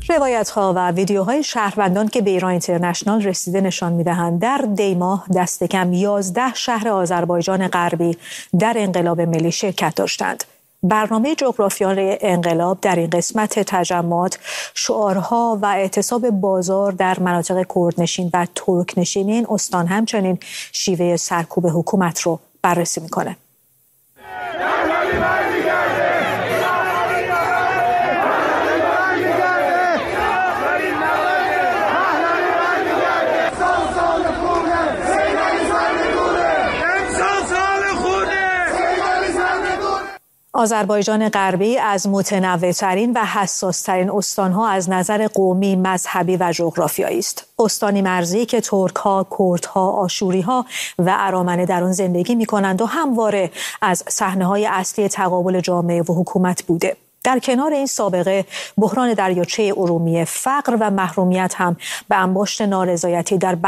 روایت‌ها و ویدیوهای شهروندان که به ایران اینترنشنال رسیده نشان می‌دهند در دی ماه دست کم 11 شهر آذربایجان غربی در انقلاب ملی شرکت داشتند. برنامه جغرافیان انقلاب در این قسمت تجمعات شعارها و اعتصاب بازار در مناطق کردنشین و ترکنشین این استان همچنین شیوه سرکوب حکومت رو بررسی می‌کنه. آذربایجان غربی از متنوع‌ترین و حساس‌ترین استان‌ها از نظر قومی، مذهبی و جغرافیایی است. استانی مرزی که ترک‌ها، کردها، آشوری‌ها و ارامنه در آن زندگی می‌کنند و همواره از صحنه‌های اصلی تقابل جامعه و حکومت بوده. در کنار این سابقه، بحران دریاچه ارومیه، فقر و محرومیت هم به انباشت نارضایتی در